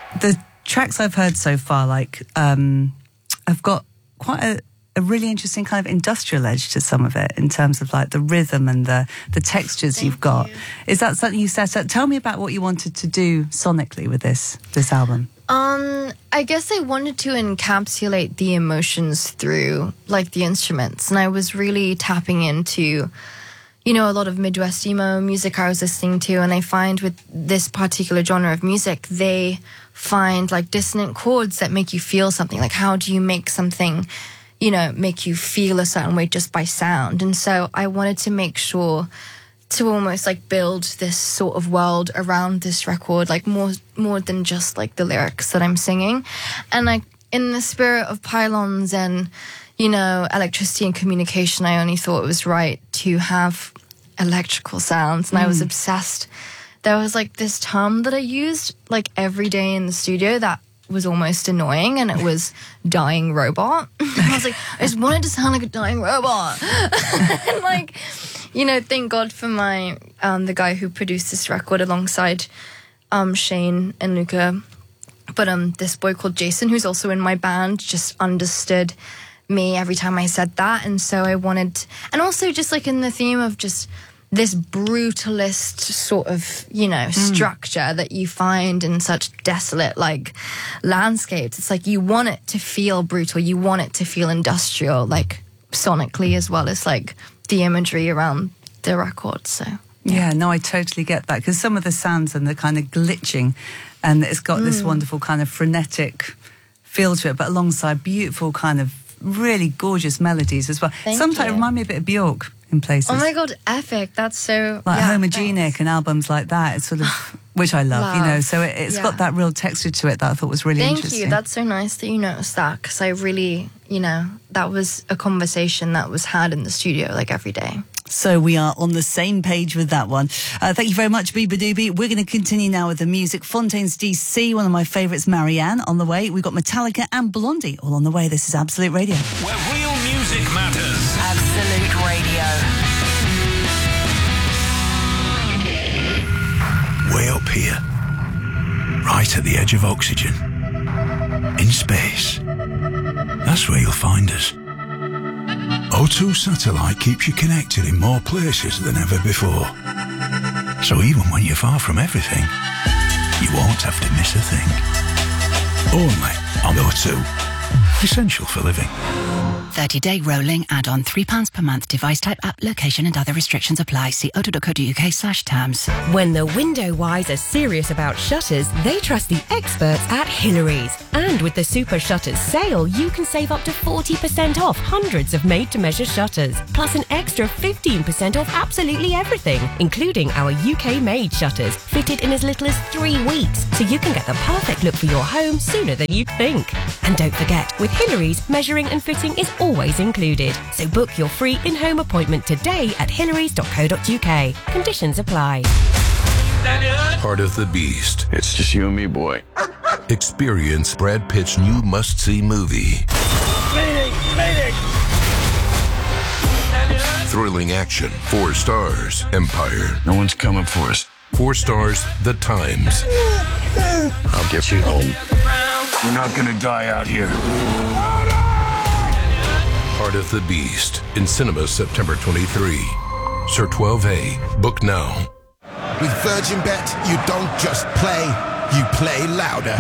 The tracks I've heard so far, I've got quite a really interesting kind of industrial edge to some of it in terms of like the rhythm and the textures you've got. Is that something you set up? Tell me about what you wanted to do sonically with this album. I guess I wanted to encapsulate the emotions through like the instruments, and I was really tapping into, a lot of Midwest emo music I was listening to, and I find with this particular genre of music, they find like dissonant chords that make you feel something. Like, how do you make something, make you feel a certain way just by sound? And so I wanted to make sure to almost like build this sort of world around this record, like more than just like the lyrics that I'm singing. And like in the spirit of pylons and, electricity and communication, I only thought it was right to have electrical sounds. And I was obsessed. There was like this term that I used like every day in the studio that was almost annoying, and it was dying robot. I was like, I just wanted to sound like a dying robot. And like, thank God for my the guy who produced this record alongside Shane and Luca. But this boy called Jason, who's also in my band, just understood me every time I said that. And so I wanted, and also just like in the theme of just this brutalist sort of, structure that you find in such desolate, like, landscapes. It's like you want it to feel brutal. You want it to feel industrial, like, sonically, as well as, like, the imagery around the record. So, yeah, no, I totally get that. Because some of the sounds and the kind of glitching, and it's got this wonderful kind of frenetic feel to it, but alongside beautiful kind of really gorgeous melodies as well. Sometimes remind me a bit of Björk in places. Oh my God, epic. That's so... Like Homogenic and albums like that. It's sort of... Which I love, So it's got that real texture to it that I thought was really interesting. Thank you. That's so nice that you noticed that, because I really, that was a conversation that was had in the studio like every day. So we are on the same page with that one. Thank you very much, Beabadoobie. We're going to continue now with the music. Fontaines DC, one of my favourites, Marianne, on the way. We've got Metallica and Blondie all on the way. This is Absolute Radio. Where real music matters. Absolute Radio. Way up here, right at the edge of oxygen, in space. That's where you'll find us. O2 Satellite keeps you connected in more places than ever before. So even when you're far from everything, you won't have to miss a thing. Only on O2. Essential for living. 30-day rolling add-on, £3 per month. Device type, app, location and other restrictions apply. See o2.co.uk/terms. When the window wise are serious about shutters, they trust the experts at Hillary's. And with the Super Shutters sale, you can save up to 40% off hundreds of made-to-measure shutters. Plus an extra 15% off absolutely everything, including our UK-made shutters, fitted in as little as 3 weeks. So you can get the perfect look for your home sooner than you'd think. And don't forget, with Hillary's, measuring and fitting is always included. So book your free in-home appointment today at hillarys.co.uk. Conditions apply. Part of the Beast. It's just you and me, boy. Experience Brad Pitt's new must-see movie. Meeting! Thrilling action. 4 stars. Empire. No one's coming for us. 4 stars. The Times. I'll get you home. You're not gonna die out here. Part of the Beast. In cinemas September 23. Sir 12A. Book now. With Virgin Bet, you don't just play, you play louder.